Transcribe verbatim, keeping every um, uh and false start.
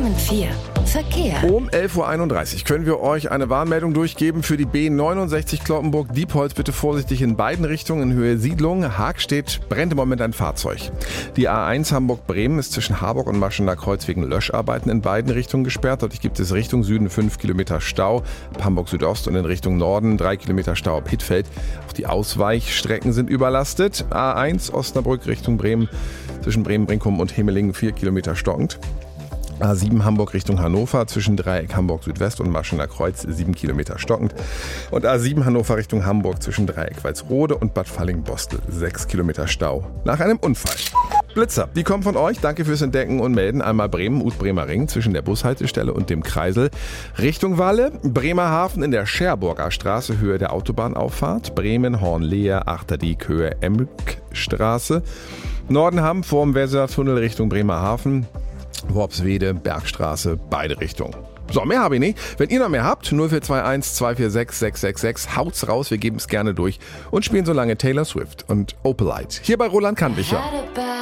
Bremen vier. Verkehr. Um elf Uhr einunddreißig können wir euch eine Warnmeldung durchgeben für die B neunundsechzig Cloppenburg-Diepholz. Bitte vorsichtig in beiden Richtungen in Höhe Siedlung. Haagstedt brennt im Moment ein Fahrzeug. Die A eins Hamburg-Bremen ist zwischen Harburg und Maschener Kreuz wegen Löscharbeiten in beiden Richtungen gesperrt. Dort gibt es Richtung Süden fünf Kilometer Stau, ab Hamburg Südost und in Richtung Norden drei Kilometer Stau ab Hittfeld. Auch die Ausweichstrecken sind überlastet. A eins Osnabrück Richtung Bremen zwischen Bremen-Brinkum und Hemmelingen vier Kilometer stockend. A sieben Hamburg Richtung Hannover zwischen Dreieck Hamburg Südwest und Maschener Kreuz sieben Kilometer stockend. Und A sieben Hannover Richtung Hamburg zwischen Dreieck Walsrode und Bad Falling-Bostel sechs Kilometer Stau nach einem Unfall. Blitzer, die kommen von euch. Danke fürs Entdecken und Melden. Einmal Bremen, Ut-Bremer Ring zwischen der Bushaltestelle und dem Kreisel. Richtung Walle, Bremerhaven in der Scherburger Straße, Höhe der Autobahnauffahrt. Bremen, Hornlehe, Achterdieck, Höhe Emkstraße. Nordenham vorm Wesertunnel Richtung Bremerhaven. Worpswede, Bergstraße, beide Richtungen. So, mehr habe ich nicht. Wenn ihr noch mehr habt, null vier zwei eins zwei vier sechs sechs sechs sechs, haut's raus, wir geben es gerne durch und spielen so lange Taylor Swift und Opalite. Hier bei Roland Kantlicher.